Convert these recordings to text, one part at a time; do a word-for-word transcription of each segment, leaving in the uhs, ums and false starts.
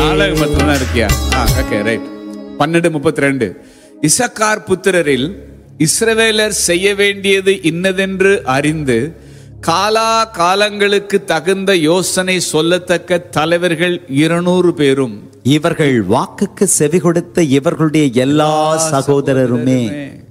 பாலகமத்துல தான் இருக்கியா? Okay right. பன்னெண்டு முப்பத்தி ரெண்டு. இசக்கார் புத்திரரில் இஸ்ரவேலர் செய்ய வேண்டியது இன்னதென்று அறிந்து காலா காலங்களுக்கு தகுந்த யோசனை சொல்லத்தக்க தலைவர்கள் இருநூறு பேரும் இவர்கள் வாக்குக்கு செவி கொடுத்த இவர்களுடைய எல்லா சகோதரருமே.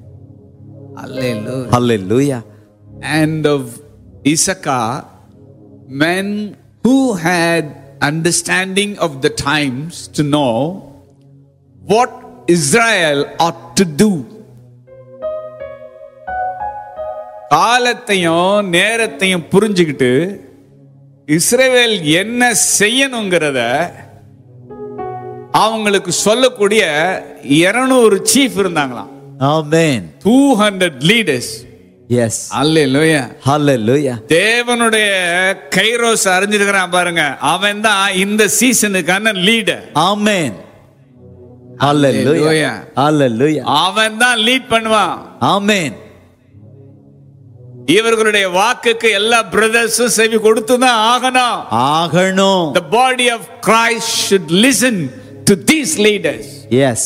Hallelujah. And of Issachar, men who had understanding of the times to know what Israel ought to do. காலத்தையும் நேரத்தையும் புரிஞ்சுக்கிட்டு இஸ்ரவேல் என்ன செய்யணுங்கிறத அவங்களுக்கு சொல்லக்கூடிய இருநூறு சீஃப் இருந்தாங்களாம். Amen. two hundred leaders. Yes. Hallelujah. Hallelujah. தேவனுடைய கைரோஸ் அறிஞ்சிருக்கிறான் பாருங்க, அவன் தான் இந்த சீசனுக்கான லீடர். Amen. Hallelujah. Hallelujah. அவன் தான் லீட் பண்ணுவான். Amen. இவர்களுடைய வாக்குக்கு எல்லா பிரதர்ஸும் செவி கொடுத்து தான் ஆகணும். ஆகணும். The body of Christ should listen to these leaders. Yes.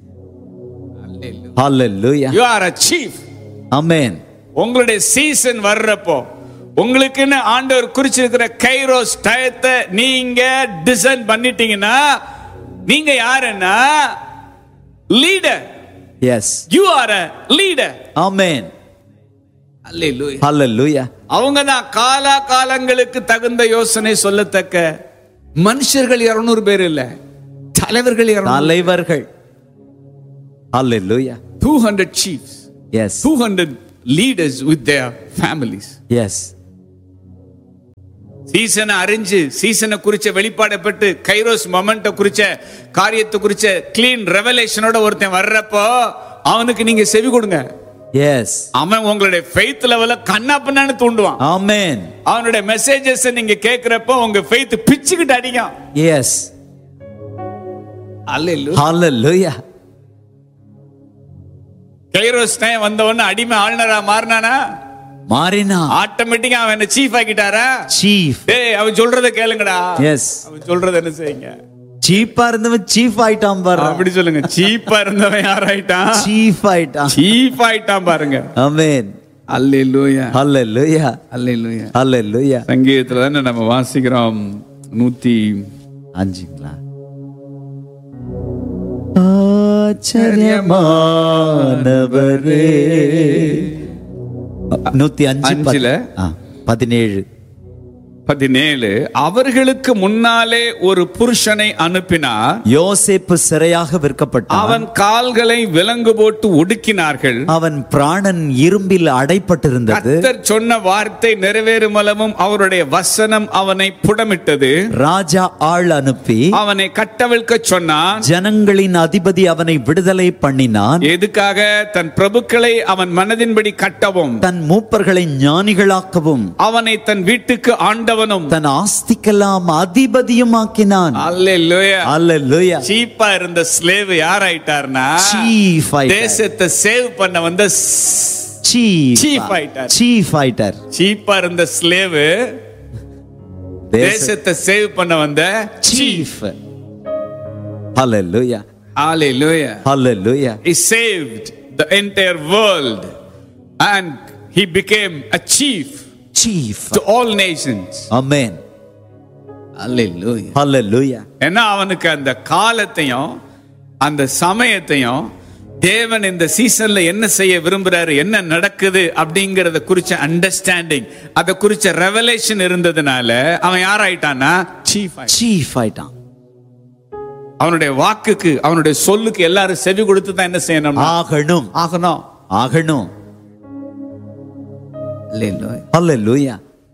Hallelujah. You are a chief. Amen. உங்களுடைய சீசன் வர்றப்போ உங்களுக்குன்னு ஆண்டவர் குறிச்சிருக்கிற கைரோஸ் டயத்தை நீங்க டிசைன் பண்ணிட்டீங்கன்னா நீங்க யாருன்னா leader. Yes. You are a leader. Amen. Hallelujah. Hallelujah. அவங்க தான் காலா காலங்களுக்கு தகுந்த யோசனை சொல்லத்தக்க மனுஷர்கள் இருநூறு பேர் இல்ல, தலைவர்கள் தலைவர்கள். Hallelujah. two hundred chiefs. Yes. two hundred leaders with their families. Yes. சீசனை அறிஞ்சு சீசனை குறிச்ச வெளிப்பாடை பெற்று கைரோஸ் மொமெண்ட குறிச்ச காரியத்தை குறிச்ச கிளீன் ரெவலேஷனோட ஒருத்தன் வர்றப்போ அவனுக்கு நீங்க செவி கொடுங்க. Yes. அவன் உங்களுடைய ஃபெய்த் லெவல கண்ணா பின்னான்னு தூண்டுவான். Amen. அவனுடைய மெசேஜஸ் நீங்க கேக்குறப்போ உங்க ஃபெய்த் பிச்சுக்கிட்டு அடிக்கும். Yes. Hallelujah. Hallelujah. Kairos time வந்தவன அடிமை ஆளுநரா மாறினானா? மாறினா. ஆட்டோமேட்டிக்கா அவன் என்ன சீஃப் ஆக்கிட்டாரா? சீஃப். டேய் அவன் சொல்றத கேளுங்கடா. எஸ். அவன் சொல்றத என்ன செய்யுங்க? சீப்பா இருந்தவன் சீஃப் ஆயிட்டான் பாரு. அப்படி சொல்லுங்க. சீப்பா இருந்தவன் யார் ஆயிட்டான்? சீஃப் ஆயிட்டான். சீஃப் ஆயிட்டான் பாருங்க. ஆமென். அல்லேலூயா. அல்லேலூயா. அல்லேலூயா. அல்லேலூயா. சங்கீதத்துல தான நம்ம வாசிக்கிறோம் நூத்தி அஞ்சுங்களா? ஆச்சரியமானவரே. நூத்தி அஞ்சுல பதினேழு பதினேழு. அவர்களுக்கு முன்னாலே ஒரு புருஷனை அனுப்பினார். யோசேப்பு சிறையாக விற்கப்பட்டான். அவன் கால்களை விலங்கு போட்டு ஒடுக்கினார்கள். அவன் பிராணன் இரும்பில் அடைப்பட்டிருந்தது. கர்த்தர் சொன்ன வார்த்தை நிறைவேறும் அளவும் அவருடைய வசனம் அவனை புடமிட்டது. ராஜா ஆள் அனுப்பி அவனை கட்டவிழ்க்க சொன்னான். ஜனங்களின் அதிபதி அவனை விடுதலை பண்ணினான். எதுக்காக? தன் பிரபுக்களை அவன் மனதின்படி கட்டவும், தன் மூப்பர்களை ஞானிகளாக்கவும், அவனை தன் வீட்டுக்கு ஆண்டவனும் தன் ஆஸ்திக்கெல்லாம் அதிபதியும் ஆக்கினான். அல்லேலூயா. அல்லேலூயா. சீப்பா இருந்த ஸ்லேவ் யார் ஆயிட்டார்னா சீஃப் ஆயிட்டார். தேசத்தை சேவ் பண்ண வந்த சீஃப் சீஃப் ஆயிட்டார். சீஃப் ஆயிட்டார். சீப்பா இருந்த ஸ்லேவ் தேசத்தை சேவ் பண்ண வந்த chief. Hallelujah. Hallelujah. Hallelujah. He saved the entire world and he became a chief. Chief to all nations. Amen. Hallelujah. Hallelujah. ஏன்னா அவனுக்கு அந்த காலத்தையும் அந்த சமயத்தையும் தேவன் இந்த சீசன்ல என்ன செய்ய விரும்புறாரு, என்ன நடக்குது அப்படிங்கறத குறிச்ச அண்டர்ஸ்டாண்டிங், அத குறிச்ச ரெவலேஷன் இருந்ததுனால அவன் யார் ஆயிட்டானா? சீஃப். சீஃப் ஆயிட்டான். அவனுடைய வாக்குக்கு அவனுடைய சொல்லுக்கு எல்லாரும் செவி கொடுத்து தான் என்ன செய்யணும்? ஆகணும். ஆகணும். ஆகணும். Hallelujah.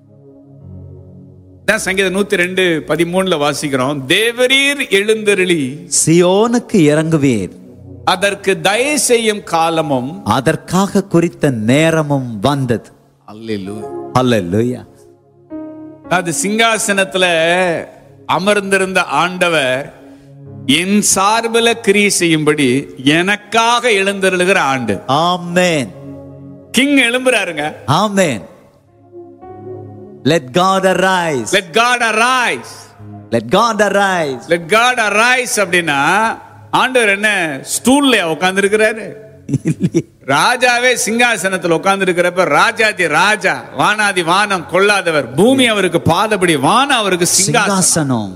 தான் சங்கீதம் நூத்தி ரெண்டு பதிமூணுல வாசிக்கிறோம். தேவரீர் எழுந்தருளி சியோனுக்கு இறங்குவீர், அதற்கு தயை செய்யும் காலமும் அதற்காக குறித்த நேரமும் வந்தது. அல்லேலூயா. அல்லேலூயா. அது சிங்காசனத்துல அமர்ந்திருந்த ஆண்டவர் என் சார்பில கிரியை செய்யும்படி எனக்காக எழுந்தருளுகிற ஆண்டு. ஆமென். கிங் எழும்புறாருங்க. ஆமென். Let God arise. Let God arise. Let God arise. let God arise அப்படின்னா ஆண்டவர் என்ன ஸ்டூல்ல உட்கார்ந்து இருக்கிறாரு? ராஜாவே சிங்காசனத்தில் உட்கார்ந்து இருக்கிறப்ப ராஜாதி ராஜா, வானாதி வானம் கொள்ளாதவர், பூமி அவருக்கு பாதபடி, வானம் அவருக்கு சிங்காசனம். சிங்காசனம்.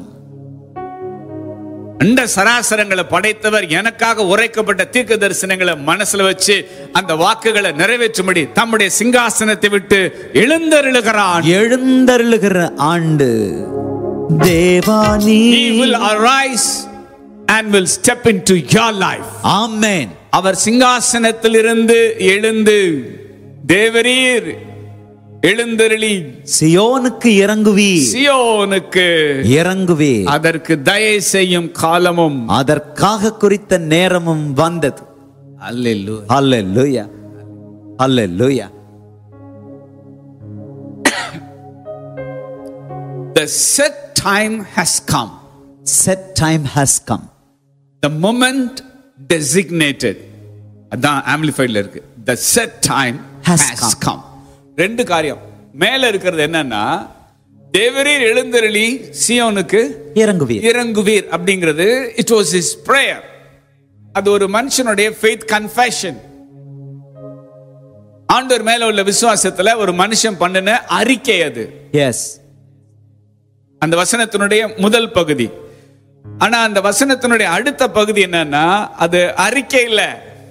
அண்ட சராசரங்களை படைத்தவர் எனக்காக உரைக்கப்பட்ட தீர்க்க தரிசனங்களை மனசுல வச்சு அந்த வாக்குகளை நிறைவேற்றும்படி தம்முடைய சிங்காசனத்தை விட்டு எழுந்தருளுகிறான். எழுந்தருளுகிற ஆண்டு Devani. He will arise and will step into your life. Amen. அவர் சிங்காசனத்திலிருந்து எழுந்து தேவரீர் எழுந்தருளி சியோனுக்கு இறங்குவீர். சியோனுக்கு இறங்குவீர். அதற்கு தயை செய்யும் காலமும் அதற்காக குறித்த நேரமும் வந்தது. அல்லேலூயா. Hallelujah. Hallelujah. The set time has come. Set time has come. The moment designated. அதான் ஆம்பிளிஃபைட்ல இருக்கு. The set time Has has come. come. ரெண்டு காரியம். மேல இருக்கிறது என்னன்னா தேவரீர் எழுந்தருளி சியோனுக்கு இறங்குவீர். இறங்குவீர் அப்படிங்கிறது it was his prayer. அது ஒரு மனுஷனுடைய faith confession. ஆண்டவர் மேல உள்ள விசுவாசத்துல ஒரு மனுஷன் பண்ணின அறிக்கை அது. Yes. அந்த வசனத்தினுடைய முதல் பகுதி. ஆனா அந்த வசனத்தினுடைய அடுத்த பகுதி என்னன்னா அது அறிக்கை இல்ல.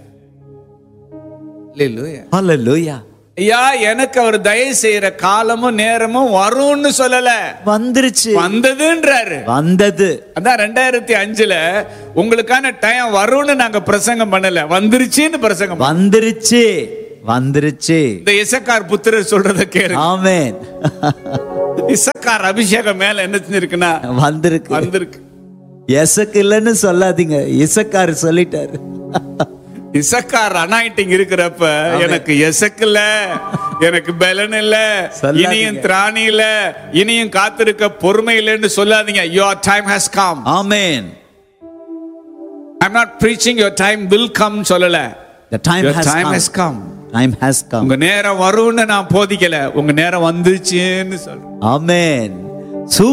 அல்லேலூயா. Hallelujah. ஐயா எனக்கு அவர் தயவு செய்யற காலமும் நேரமும் வரும்னு சொல்லல, வந்துருச்சு. வந்ததுன்றாரு. வந்தது. அதான் ரெண்டாயிரத்தி அஞ்சுல உங்களுக்கான டைம் வரும்னு நாங்க பிரசங்கம் பண்ணல, வந்துருச்சுன்னு பிரசங்கம். வந்துருச்சு. வந்துருச்சு. இந்த இசக்கார் புத்திரர் சொல்றத கேளுங்க. ஆமென். இசக்கார் அபிஷேகம் மேல என்ன செஞ்சிருக்குன்னா வந்திருக்கு. வந்திருக்கு. எசக்கு இல்லன்னு சொல்லாதீங்க, இசக்கார் சொல்லிட்டாரு. இசக்கார் அனாயிட்டிங் இருக்கிறப்ப எனக்கு எசக்கு இல்ல, எனக்கு பலன் இல்ல, இனியும் திராணி இல்ல, இனியும் காத்திருக்க பொறுமை இல்லைன்னு சொல்லாதீங்க. Your time has come. Amen. I'm not preaching your time will come சொல்லல. The time Your has time come. has come. Time has come. உங்க நேரம் வரும்னு நான் போதிக்கல, உங்க நேரம் வந்துச்சுன்னு சொல்றேன். Amen.